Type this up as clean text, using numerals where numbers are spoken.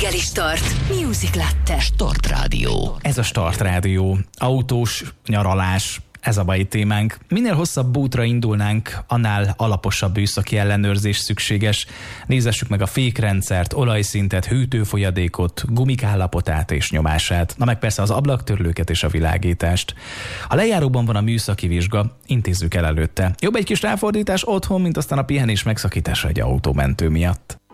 reggeli start. Music Latte. Start Rádió. Ez a Start Rádió. Autós, nyaralás, ez a mai témánk. Minél hosszabb útra indulnánk, annál alaposabb műszaki ellenőrzés szükséges. Nézzessük meg a fékrendszert, olajszintet, hűtőfolyadékot, gumik állapotát és nyomását, na meg persze az ablaktörlőket és a világítást. A lejáróban van a műszaki vizsga, intézzük el előtte. Jobb egy kis ráfordítás otthon, mint aztán a pihenés megszakítása egy autómentő miatt.